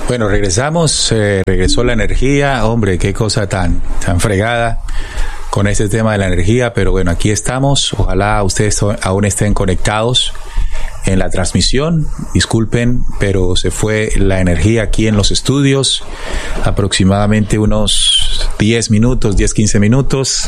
Bueno, regresó la energía. Hombre, qué cosa tan fregada con este tema de la energía, pero bueno, aquí estamos. Ojalá ustedes aún estén conectados en la transmisión. Disculpen, pero se fue la energía aquí en los estudios, aproximadamente unos 10-15 minutos.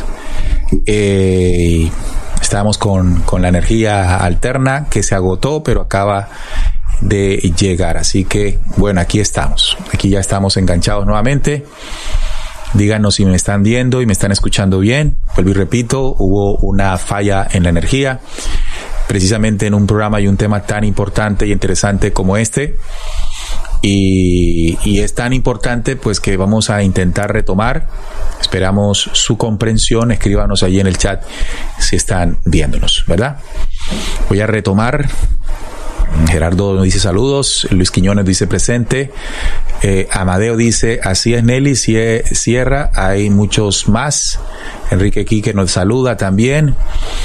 Estábamos con la energía alterna que se agotó, pero acaba de llegar. Así que, bueno, aquí estamos. Aquí ya estamos enganchados nuevamente. Díganos si me están viendo y me están escuchando bien. Vuelvo y repito, hubo una falla en la energía, precisamente en un programa y un tema tan importante y interesante como este. Y es tan importante pues que vamos a intentar retomar. Esperamos su comprensión. Escríbanos allí en el chat si están viéndonos, ¿verdad? Voy a retomar. Gerardo nos dice saludos, Luis Quiñones dice presente, Amadeo dice así es Nelly, Sierra, hay muchos más. Enrique Quique nos saluda también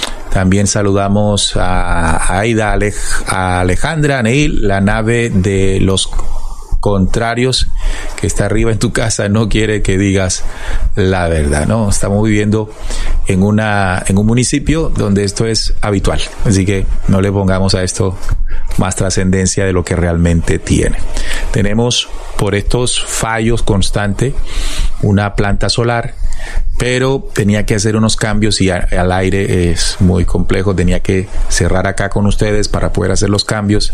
saludamos a Aida, a Alejandra, Neil, la nave de los contrarios que está arriba en tu casa no quiere que digas la verdad, ¿no? Estamos viviendo en un municipio donde esto es habitual, así que no le pongamos a esto más trascendencia de lo que realmente tiene. Tenemos por estos fallos constantes una planta solar, pero tenía que hacer unos cambios y al aire es muy complejo. Tenía que cerrar acá con ustedes para poder hacer los cambios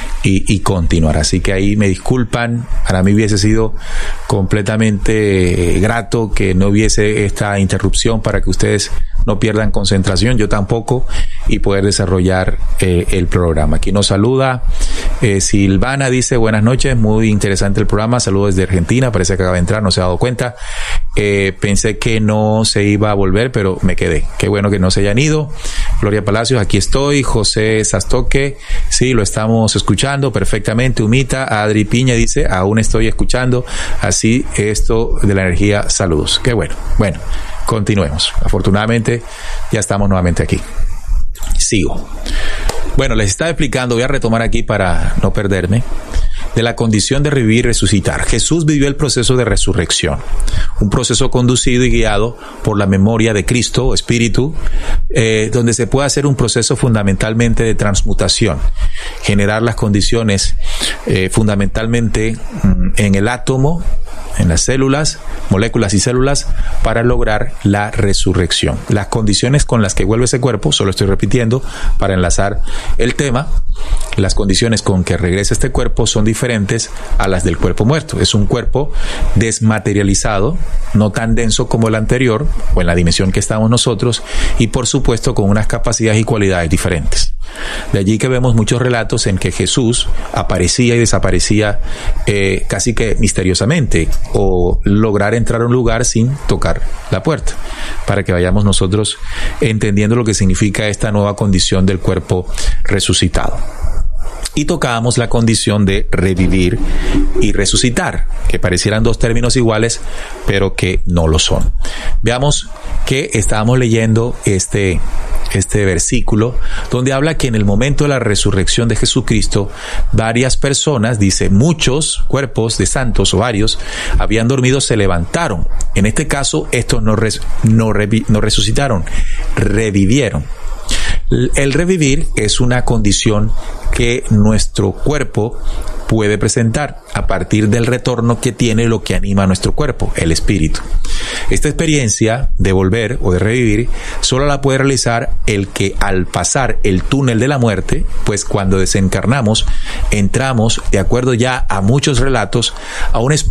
y continuar. Así que ahí me disculpan. Para mí hubiese sido completamente grato que no hubiese esta interrupción para que ustedes no pierdan concentración, yo tampoco, y poder desarrollar el programa. Aquí nos saluda Silvana, dice buenas noches, muy interesante el programa, saludos desde Argentina, parece que acaba de entrar, no se ha dado cuenta. Pensé que no se iba a volver, pero me quedé. Qué bueno que no se hayan ido. Gloria Palacios, aquí estoy. José Sastoque, sí, lo estamos escuchando perfectamente. Humita, Adri Piña dice, aún estoy escuchando, así esto de la energía, saludos. Qué bueno. Bueno, continuemos. Afortunadamente ya estamos nuevamente aquí. Sigo. Bueno, les estaba explicando, voy a retomar aquí para no perderme, de la condición de revivir y resucitar. Jesús vivió el proceso de resurrección, un proceso conducido y guiado por la memoria de Cristo o Espíritu, donde se puede hacer un proceso fundamentalmente de transmutación, generar las condiciones fundamentalmente en el átomo, en las células, moléculas y células, para lograr la resurrección. Las condiciones con las que vuelve ese cuerpo, solo estoy repitiendo para enlazar el tema, las condiciones con que regresa este cuerpo son diferentes a las del cuerpo muerto. Es un cuerpo desmaterializado, no tan denso como el anterior, o en la dimensión que estamos nosotros, y por supuesto con unas capacidades y cualidades diferentes. De allí que vemos muchos relatos en que Jesús aparecía y desaparecía casi que misteriosamente, o lograr entrar a un lugar sin tocar la puerta, para que vayamos nosotros entendiendo lo que significa esta nueva condición del cuerpo resucitado. Y tocábamos la condición de revivir y resucitar, que parecieran dos términos iguales, pero que no lo son. Veamos que estábamos leyendo este versículo, donde habla que en el momento de la resurrección de Jesucristo, varias personas, dice, muchos cuerpos de santos o varios, habían dormido, se levantaron. En este caso, estos no resucitaron, revivieron. El revivir es una condición que nuestro cuerpo puede presentar a partir del retorno que tiene lo que anima a nuestro cuerpo, el espíritu. Esta experiencia de volver o de revivir solo la puede realizar el que al pasar el túnel de la muerte, pues cuando desencarnamos entramos, de acuerdo ya a muchos relatos, a un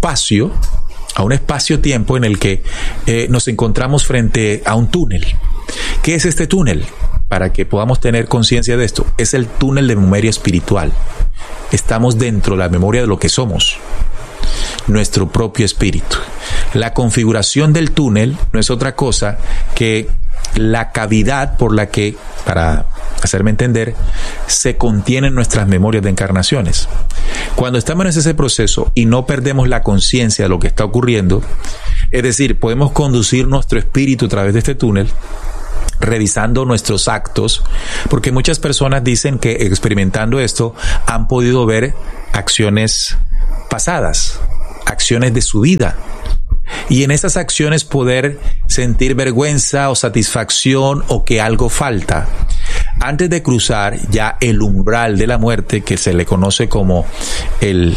espacio-tiempo en el que nos encontramos frente a un túnel. ¿Qué es este túnel? Para que podamos tener conciencia de esto, es el túnel de memoria espiritual. Estamos dentro de la memoria de lo que somos, nuestro propio espíritu. La configuración del túnel no es otra cosa que la cavidad por la que, para hacerme entender, se contienen nuestras memorias de encarnaciones. Cuando estamos en ese proceso y no perdemos la conciencia de lo que está ocurriendo, es decir, podemos conducir nuestro espíritu a través de este túnel, revisando nuestros actos, porque muchas personas dicen que experimentando esto han podido ver acciones pasadas, acciones de su vida. Y en esas acciones poder sentir vergüenza o satisfacción o que algo falta. Antes de cruzar ya el umbral de la muerte, que se le conoce como el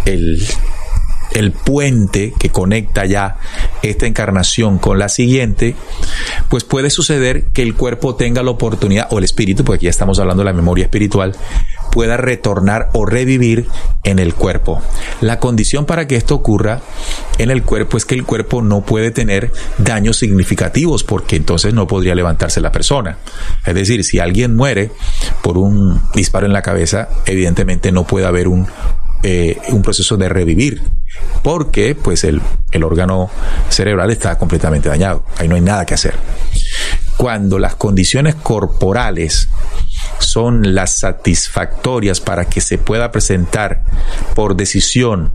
puente que conecta ya esta encarnación con la siguiente, pues puede suceder que el cuerpo tenga la oportunidad, o el espíritu, porque aquí ya estamos hablando de la memoria espiritual, pueda retornar o revivir en el cuerpo. La condición para que esto ocurra en el cuerpo es que el cuerpo no puede tener daños significativos, porque entonces no podría levantarse la persona. Es decir, si alguien muere por un disparo en la cabeza, evidentemente no puede haber un proceso de revivir, porque pues el órgano cerebral está completamente dañado. Ahí no hay nada que hacer. Cuando las condiciones corporales son las satisfactorias para que se pueda presentar por decisión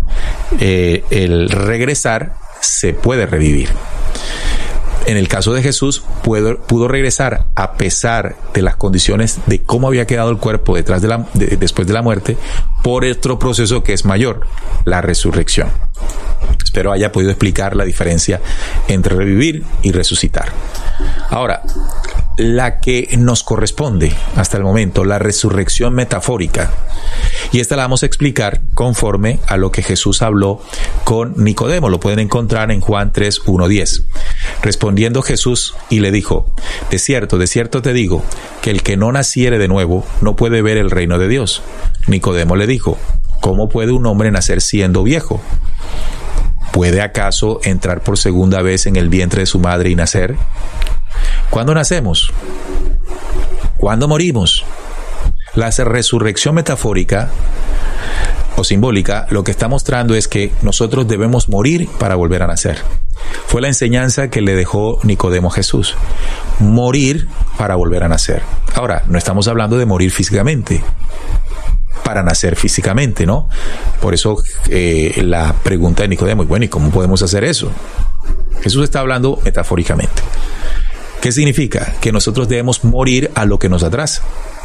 el regresar, se puede revivir. En el caso de Jesús, pudo regresar a pesar de las condiciones de cómo había quedado el cuerpo después de la muerte, por otro proceso que es mayor, la resurrección. Espero haya podido explicar la diferencia entre revivir y resucitar. Ahora, la que nos corresponde hasta el momento, la resurrección metafórica. Y esta la vamos a explicar conforme a lo que Jesús habló con Nicodemo. Lo pueden encontrar en Juan 3, 1-10. Respondiendo Jesús y le dijo: de cierto te digo, que el que no naciere de nuevo no puede ver el reino de Dios. Nicodemo le dijo: ¿cómo puede un hombre nacer siendo viejo? ¿Puede acaso entrar por segunda vez en el vientre de su madre y nacer? ¿Cuándo nacemos? ¿Cuándo morimos? La resurrección metafórica o simbólica lo que está mostrando es que nosotros debemos morir para volver a nacer. Fue la enseñanza que le dejó Nicodemo a Jesús. Morir para volver a nacer. Ahora, no estamos hablando de morir físicamente, para nacer físicamente, ¿no? Por eso la pregunta de Nicodemo, bueno, ¿y cómo podemos hacer eso? Jesús está hablando metafóricamente. ¿Qué significa? Que nosotros debemos morir a lo que nos atrasa.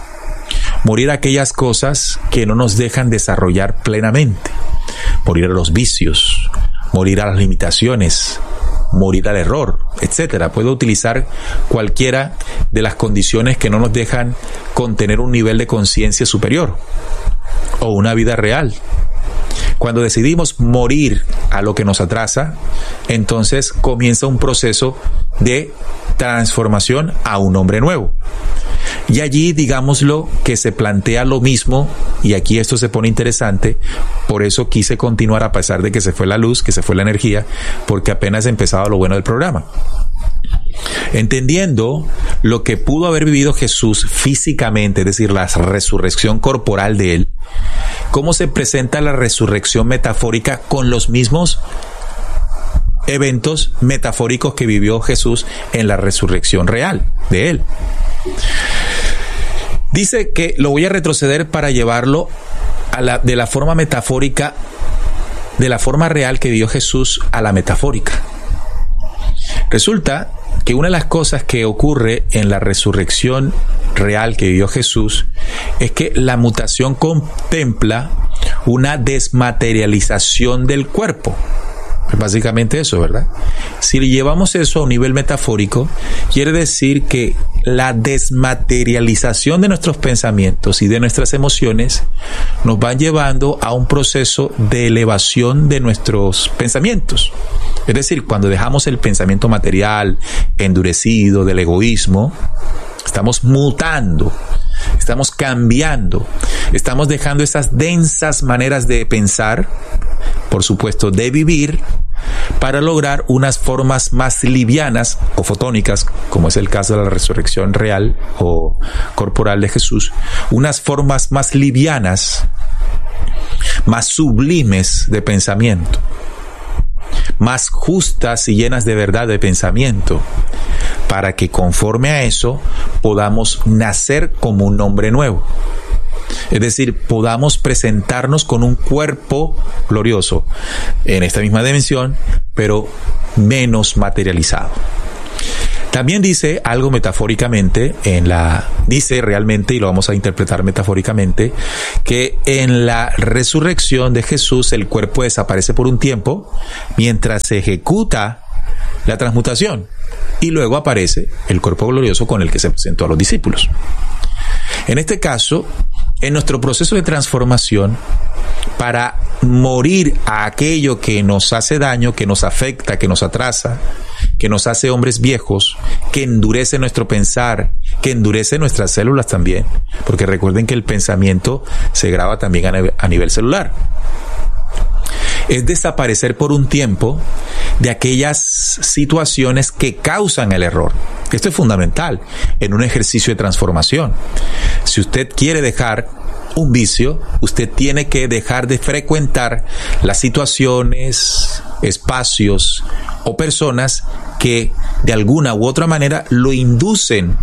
Morir a aquellas cosas que no nos dejan desarrollar plenamente. Morir a los vicios, morir a las limitaciones, morir al error, etcétera. Puedo utilizar cualquiera de las condiciones que no nos dejan contener un nivel de conciencia superior o una vida real. Cuando decidimos morir a lo que nos atrasa, entonces comienza un proceso de transformación a un hombre nuevo. Y allí, digámoslo, que se plantea lo mismo, y aquí esto se pone interesante, por eso quise continuar a pesar de que se fue la luz, que se fue la energía, porque apenas empezaba lo bueno del programa. Entendiendo lo que pudo haber vivido Jesús físicamente, es decir, la resurrección corporal de él, cómo se presenta la resurrección metafórica con los mismos eventos metafóricos que vivió Jesús en la resurrección real de él. Dice que lo voy a retroceder para llevarlo de la forma metafórica, de la forma real que vivió Jesús a la metafórica. Resulta que una de las cosas que ocurre en la resurrección real que vivió Jesús es que la mutación contempla una desmaterialización del cuerpo. Es básicamente eso, ¿verdad? Si llevamos eso a un nivel metafórico, quiere decir que la desmaterialización de nuestros pensamientos y de nuestras emociones nos van llevando a un proceso de elevación de nuestros pensamientos. Es decir, cuando dejamos el pensamiento material, endurecido, del egoísmo, estamos mutando, estamos cambiando, estamos dejando esas densas maneras de pensar, por supuesto de vivir, para lograr unas formas más livianas o fotónicas, como es el caso de la resurrección real o corporal de Jesús, unas formas más livianas, más sublimes de pensamiento, más justas y llenas de verdad de pensamiento, para que conforme a eso podamos nacer como un hombre nuevo. Es decir, podamos presentarnos con un cuerpo glorioso en esta misma dimensión, pero menos materializado. También dice algo metafóricamente, dice realmente, y lo vamos a interpretar metafóricamente, que en la resurrección de Jesús el cuerpo desaparece por un tiempo mientras se ejecuta la transmutación, y luego aparece el cuerpo glorioso con el que se presentó a los discípulos. En este caso, en nuestro proceso de transformación, para morir a aquello que nos hace daño, que nos afecta, que nos atrasa, que nos hace hombres viejos, que endurece nuestro pensar, que endurece nuestras células también, porque recuerden que el pensamiento se graba también a nivel celular. Es desaparecer por un tiempo de aquellas situaciones que causan el error. Esto es fundamental en un ejercicio de transformación. Si usted quiere dejar un vicio, usted tiene que dejar de frecuentar las situaciones, espacios o personas que de alguna u otra manera lo inducen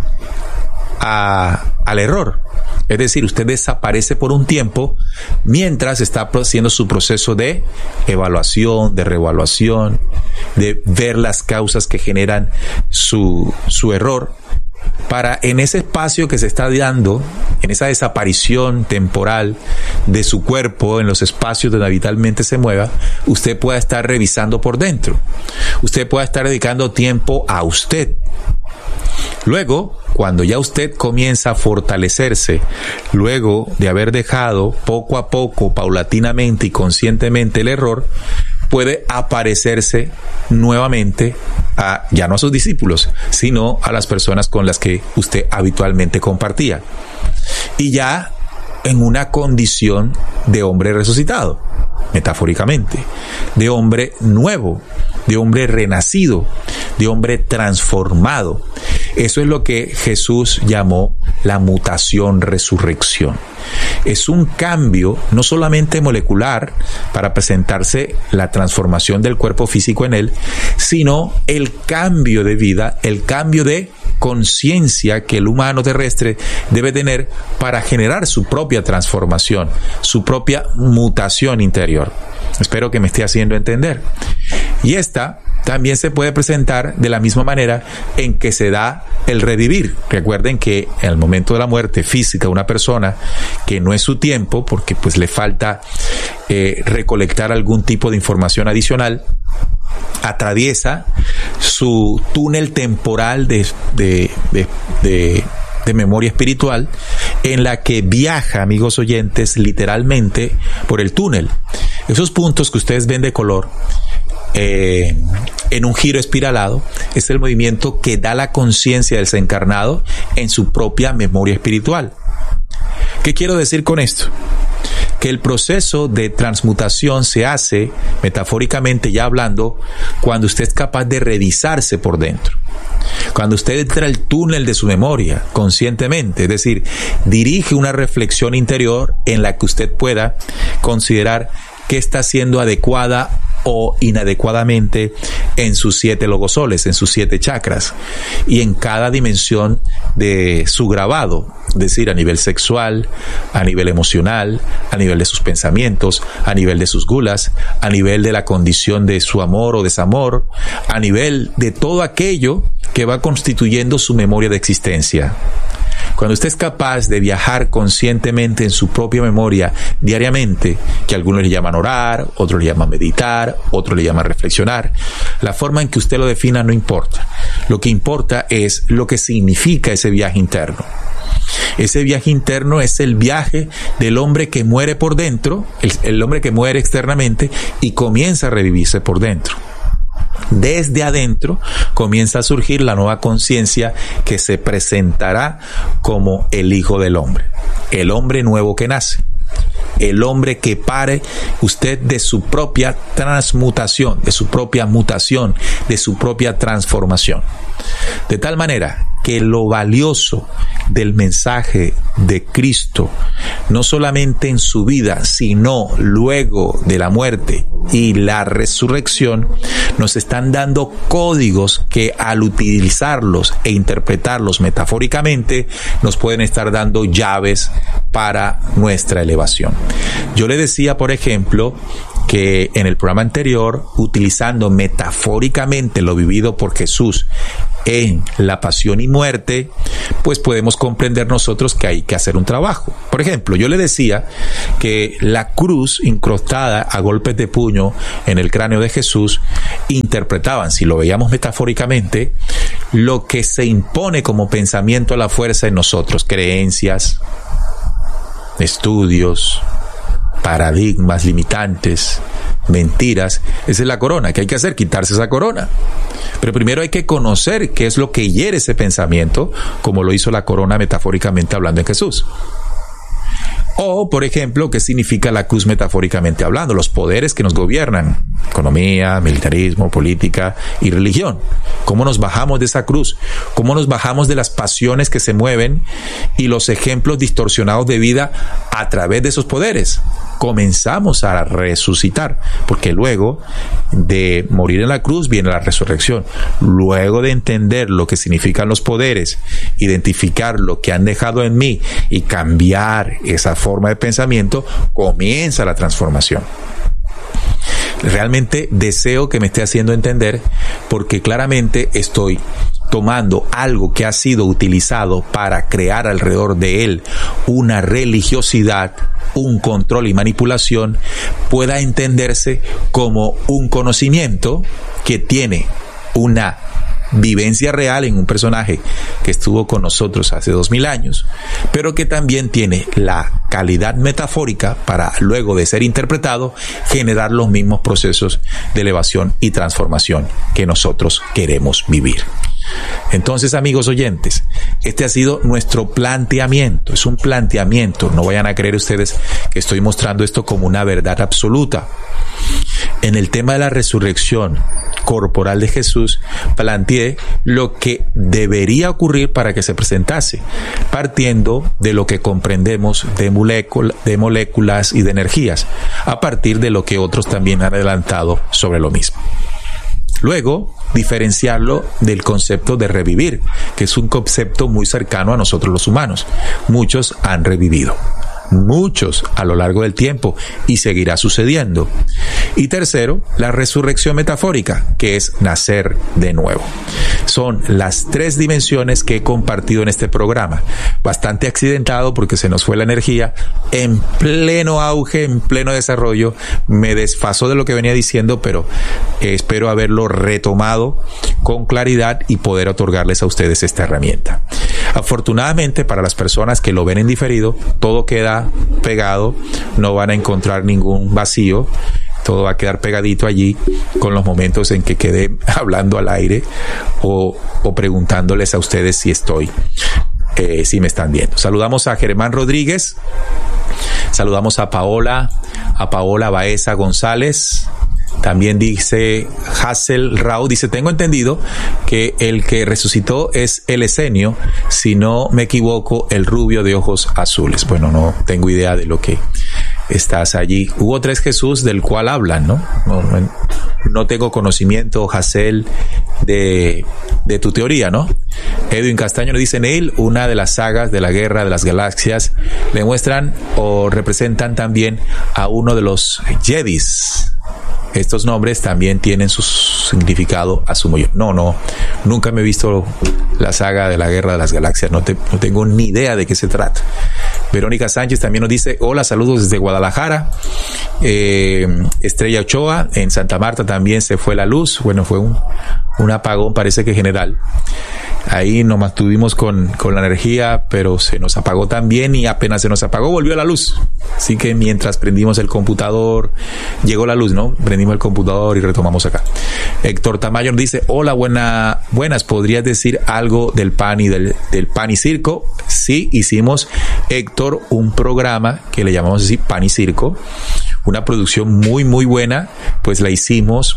al error. Es decir, usted desaparece por un tiempo mientras está haciendo su proceso de evaluación, de reevaluación, de ver las causas que generan su error, para en ese espacio que se está dando, en esa desaparición temporal de su cuerpo, en los espacios donde habitualmente se mueva, usted pueda estar revisando por dentro. Usted pueda estar dedicando tiempo a usted. Luego, cuando ya usted comienza a fortalecerse, luego de haber dejado poco a poco, paulatinamente y conscientemente el error, puede aparecerse nuevamente ya no a sus discípulos, sino a las personas con las que usted habitualmente compartía. Y ya en una condición de hombre resucitado, metafóricamente, de hombre nuevo, de hombre renacido, de hombre transformado. Eso es lo que Jesús llamó la mutación-resurrección. Es un cambio no solamente molecular para presentarse la transformación del cuerpo físico en él, sino el cambio de vida, el cambio de conciencia que el humano terrestre debe tener para generar su propia transformación, su propia mutación interior. Espero que me esté haciendo entender. Y esta también se puede presentar de la misma manera en que se da el revivir. Recuerden que en el momento de la muerte física de una persona, que no es su tiempo, porque pues le falta recolectar algún tipo de información adicional, atraviesa su túnel temporal de memoria espiritual, en la que viaja, amigos oyentes, literalmente por el túnel. Esos puntos que ustedes ven de color en un giro espiralado es el movimiento que da la conciencia del desencarnado en su propia memoria espiritual. ¿Qué quiero decir con esto? Que el proceso de transmutación se hace, metafóricamente ya hablando, cuando usted es capaz de revisarse por dentro. Cuando usted entra al túnel de su memoria conscientemente, es decir, dirige una reflexión interior en la que usted pueda considerar qué está siendo adecuada o inadecuadamente en sus 7 logosoles, en sus 7 chakras, y en cada dimensión de su grabado, es decir, a nivel sexual, a nivel emocional, a nivel de sus pensamientos, a nivel de sus gulas, a nivel de la condición de su amor o desamor, a nivel de todo aquello que va constituyendo su memoria de existencia. Cuando usted es capaz de viajar conscientemente en su propia memoria diariamente, que algunos le llaman orar, otros le llaman meditar, otros le llaman reflexionar, la forma en que usted lo defina no importa. Lo que importa es lo que significa ese viaje interno. Ese viaje interno es el viaje del hombre que muere por dentro, el hombre que muere externamente y comienza a revivirse por dentro. Desde adentro comienza a surgir la nueva conciencia que se presentará como el Hijo del Hombre, el hombre nuevo que nace, el hombre que pare usted de su propia transmutación, de su propia mutación, de su propia transformación. De tal manera que lo valioso del mensaje de Cristo, no solamente en su vida, sino luego de la muerte y la resurrección, nos están dando códigos que al utilizarlos e interpretarlos metafóricamente, nos pueden estar dando llaves para nuestra elevación. Yo le decía, por ejemplo, que en el programa anterior, utilizando metafóricamente lo vivido por Jesús en la pasión y muerte, pues podemos comprender nosotros que hay que hacer un trabajo. Por ejemplo, yo le decía que la cruz incrustada a golpes de puño en el cráneo de Jesús interpretaban, si lo veíamos metafóricamente, lo que se impone como pensamiento a la fuerza en nosotros, creencias, estudios, paradigmas limitantes, mentiras. Esa es la corona. ¿Qué hay que hacer? Quitarse esa corona. Pero primero hay que conocer qué es lo que hiere ese pensamiento, como lo hizo la corona metafóricamente hablando en Jesús. O, por ejemplo, ¿qué significa la cruz metafóricamente hablando? Los poderes que nos gobiernan: economía, militarismo, política y religión. ¿Cómo nos bajamos de esa cruz? ¿Cómo nos bajamos de las pasiones que se mueven y los ejemplos distorsionados de vida a través de esos poderes? Comenzamos a resucitar, porque luego de morir en la cruz viene la resurrección. Luego de entender lo que significan los poderes, identificar lo que han dejado en mí y cambiar esa forma de pensamiento, comienza la transformación. Realmente deseo que me esté haciendo entender, porque claramente estoy tomando algo que ha sido utilizado para crear alrededor de él una religiosidad, un control y manipulación, pueda entenderse como un conocimiento que tiene una vivencia real en un personaje que estuvo con nosotros hace 2000 años, pero que también tiene la calidad metafórica para, luego de ser interpretado, generar los mismos procesos de elevación y transformación que nosotros queremos vivir. Entonces, amigos oyentes, este ha sido nuestro planteamiento. Es un planteamiento. No vayan a creer ustedes que estoy mostrando esto como una verdad absoluta. En el tema de la resurrección corporal de Jesús, planteé lo que debería ocurrir para que se presentase, partiendo de lo que comprendemos de moléculas y de energías, a partir de lo que otros también han adelantado sobre lo mismo. Luego, diferenciarlo del concepto de revivir, que es un concepto muy cercano a nosotros los humanos. Muchos han revivido, muchos a lo largo del tiempo, y seguirá sucediendo. Y tercero, la resurrección metafórica, que es nacer de nuevo. Son las tres dimensiones que he compartido en este programa. Bastante accidentado porque se nos fue la energía en pleno auge, en pleno desarrollo. Me desfasó de lo que venía diciendo, pero espero haberlo retomado con claridad y poder otorgarles a ustedes esta herramienta. Afortunadamente, para las personas que lo ven en diferido, todo queda pegado, no van a encontrar ningún vacío. Todo va a quedar pegadito allí con los momentos en que quedé hablando al aire o preguntándoles a ustedes si si me están viendo. Saludamos a Germán Rodríguez, saludamos a Paola Baeza González. También dice Hassel Rao, dice: tengo entendido que el que resucitó es el Esenio, si no me equivoco, el rubio de ojos azules. Bueno, no tengo idea de lo que estás allí. Hubo tres Jesús del cual hablan, ¿no? No tengo conocimiento, Hassel, de tu teoría, ¿no? Edwin Castaño nos dice: Neil, una de las sagas de la Guerra de las Galaxias le muestran o representan también a uno de los Jedis. Estos nombres también tienen su significado, asumo yo. No, nunca me he visto la saga de la Guerra de las Galaxias, no tengo ni idea de qué se trata. Verónica Sánchez también nos dice: hola, saludos desde Guadalajara. Estrella Ochoa, en Santa Marta también se fue la luz. Bueno, fue un apagón, parece que general. Ahí nos mantuvimos con la energía, pero se nos apagó también, y apenas se nos apagó volvió la luz. Así que mientras prendimos el computador, llegó la luz, ¿no? Prendimos el computador y retomamos acá. Héctor Tamayo nos dice: hola, buenas, ¿podrías decir algo del pan y del pan y circo? Sí, hicimos, Héctor, un programa que le llamamos así, Pan y Circo, una producción muy, muy buena, pues la hicimos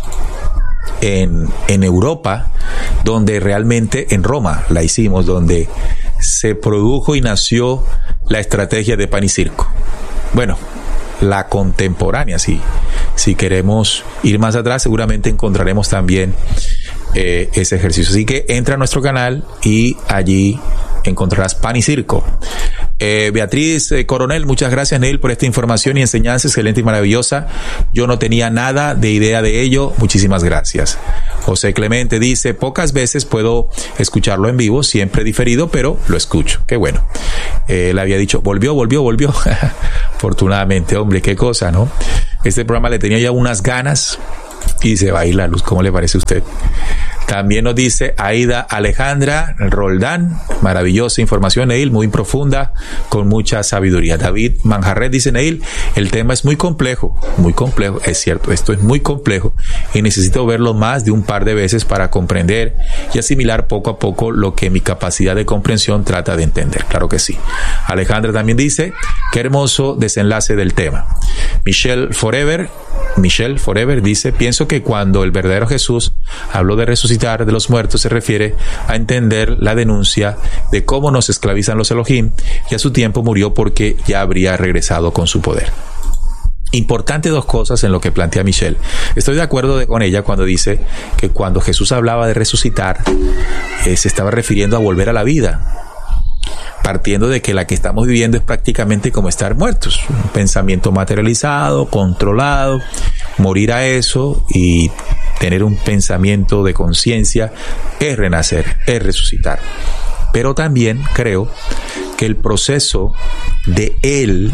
en Europa, donde realmente, en Roma la hicimos, donde se produjo y nació la estrategia de Pan y Circo. Bueno, la contemporánea. Si queremos ir más atrás, seguramente encontraremos también ese ejercicio. Así que entra a nuestro canal y allí encontrarás Pan y Circo. Beatriz Coronel, muchas gracias, Neil, por esta información y enseñanza excelente y maravillosa. Yo no tenía nada de idea de ello. Muchísimas gracias. José Clemente dice: pocas veces puedo escucharlo en vivo, siempre diferido, pero lo escucho. Qué bueno. Le había dicho, volvió. Afortunadamente, hombre, qué cosa, ¿no? Este programa le tenía ya unas ganas y se va a ir la luz. ¿Cómo le parece a usted? También nos dice Aida Alejandra Roldán: maravillosa información, Neil, muy profunda, con mucha sabiduría. David Manjarret dice: Neil, el tema es muy complejo, es cierto, esto es muy complejo y necesito verlo más de un par de veces para comprender y asimilar poco a poco lo que mi capacidad de comprensión trata de entender. Claro que sí. Alejandra también dice: qué hermoso desenlace del tema. Michelle Forever dice: pienso que cuando el verdadero Jesús habló de resucitar de los muertos se refiere a entender la denuncia de cómo nos esclavizan los Elohim, y a su tiempo murió porque ya habría regresado con su poder. Importante dos cosas en lo que plantea Michelle. Estoy de acuerdo con ella cuando dice que cuando Jesús hablaba de resucitar, se estaba refiriendo a volver a la vida, partiendo de que la que estamos viviendo es prácticamente como estar muertos, un pensamiento materializado, controlado. Morir a eso y tener un pensamiento de conciencia es renacer, es resucitar. Pero también creo que el proceso de él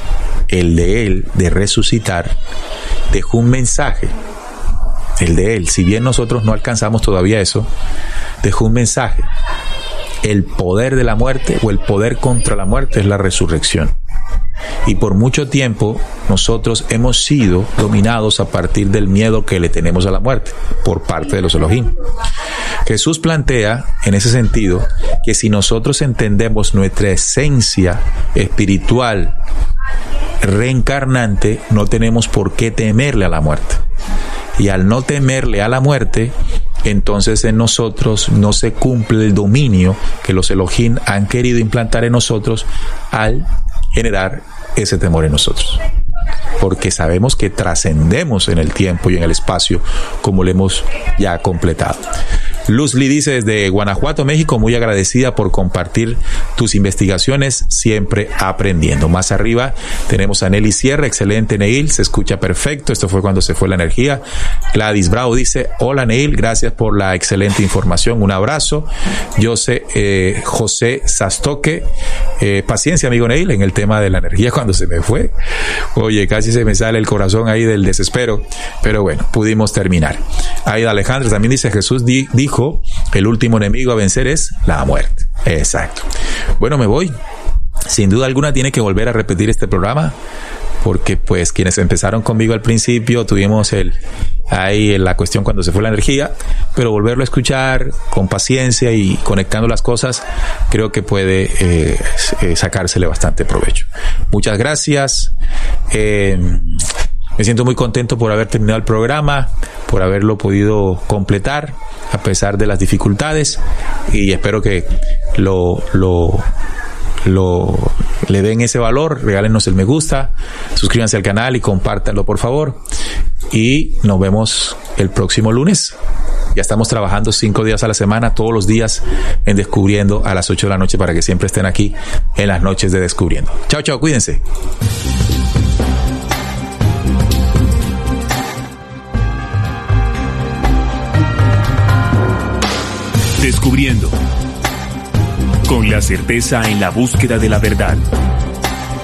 de resucitar, dejó un mensaje. El de él, si bien nosotros no alcanzamos todavía eso, dejó un mensaje. El poder de la muerte o el poder contra la muerte es la resurrección. Y por mucho tiempo nosotros hemos sido dominados a partir del miedo que le tenemos a la muerte por parte de los Elohim. Jesús plantea en ese sentido que si nosotros entendemos nuestra esencia espiritual reencarnante, no tenemos por qué temerle a la muerte. Y al no temerle a la muerte, entonces en nosotros no se cumple el dominio que los Elohim han querido implantar en nosotros al generar ese temor en nosotros, porque sabemos que trascendemos en el tiempo y en el espacio como lo hemos ya completado. Luz Lee dice desde Guanajuato, México: muy agradecida por compartir tus investigaciones, siempre aprendiendo. Más arriba tenemos a Nelly Sierra: excelente, Neil, se escucha perfecto, esto fue cuando se fue la energía. Gladys Bravo dice: hola, Neil, gracias por la excelente información, un abrazo. José Sastoque: paciencia, amigo Neil, en el tema de la energía cuando se me fue. Oye, casi se me sale el corazón ahí del desespero, pero bueno, pudimos terminar. Aida Alejandra también dice: Jesús dijo, el último enemigo a vencer es la muerte. Exacto. Bueno, me voy. Sin duda alguna tiene que volver a repetir este programa, porque pues quienes empezaron conmigo al principio tuvimos ahí la cuestión cuando se fue la energía, pero volverlo a escuchar con paciencia y conectando las cosas, creo que puede sacársele bastante provecho. Muchas gracias. Me siento muy contento por haber terminado el programa, por haberlo podido completar a pesar de las dificultades, y espero que le den ese valor. Regálenos el me gusta, suscríbanse al canal y compártanlo, por favor, y nos vemos el próximo lunes. Ya estamos trabajando 5 días a la semana, todos los días en Descubriendo a las 8 de la noche, para que siempre estén aquí en las noches de Descubriendo. Chao, chao, cuídense. Descubriendo, con la certeza en la búsqueda de la verdad.